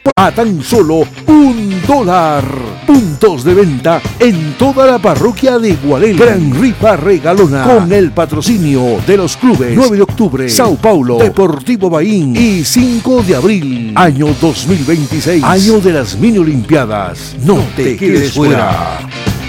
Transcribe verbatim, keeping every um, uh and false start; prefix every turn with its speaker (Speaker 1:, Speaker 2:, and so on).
Speaker 1: a tan solo un dólar. Puntos de venta en toda la parroquia de Igualel. Gran rifa regalona con el patrocinio de los clubes nueve de octubre, Sao Paulo, Deportivo Baín y cinco de abril, año dos mil veintiséis, año de las mini olimpiadas. No te quedes fuera.